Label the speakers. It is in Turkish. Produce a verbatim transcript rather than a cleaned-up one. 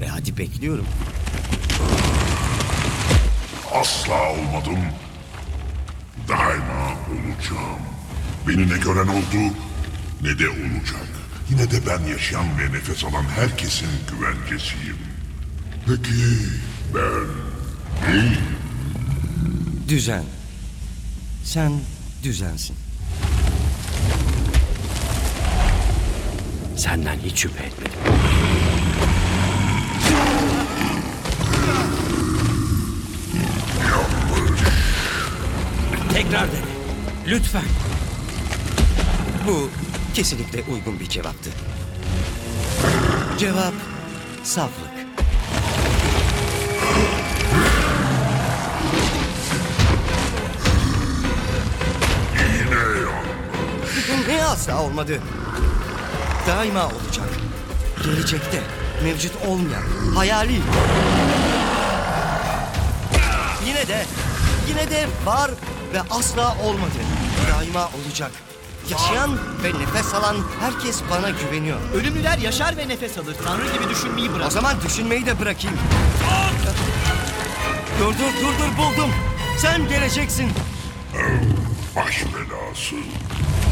Speaker 1: E hadi bekliyorum.
Speaker 2: Asla olmadım. Daima olacağım. Beni ne gören oldu ne de olacak. Yine de ben yaşayan ve nefes alan herkesin güvencesiyim. Peki ben neyim?
Speaker 1: Düzen. Sen düzensin.
Speaker 3: Senden hiç şüphe etmedim.
Speaker 1: Tekrar dene. Lütfen. Bu kesinlikle uygun bir cevaptı. Cevap saflık.
Speaker 2: Yine yanlış.
Speaker 1: Ne asla olmadı. Daima olacak. Gelecekte mevcut olmayan, hayali. Yine de, yine de var ve asla olmadı. Daima olacak. Yaşayan ve nefes alan herkes bana güveniyor.
Speaker 4: Ölümlüler yaşar ve nefes alır. Tanrı gibi düşünmeyi bırak.
Speaker 1: O zaman düşünmeyi de bırakayım. Dur dur dur dur buldum. Sen geleceksin.
Speaker 2: Baş belası.